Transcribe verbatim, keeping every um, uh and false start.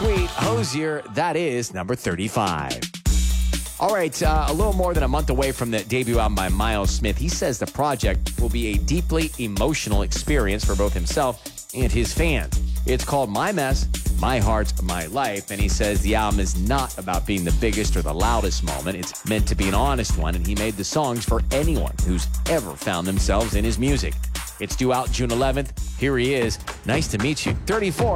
Sweet, Hozier, that is number thirty-five. All right, uh, a little more than a month away from the debut album by Miles Smith. He says the project will be a deeply emotional experience for both himself and his fans. It's called My Mess, My Heart, My Life, and he says the album is not about being the biggest or the loudest moment. It's meant to be an honest one, and he made the songs for anyone who's ever found themselves in his music. It's due out June eleventh. Here he is. Nice to meet you. thirty-four.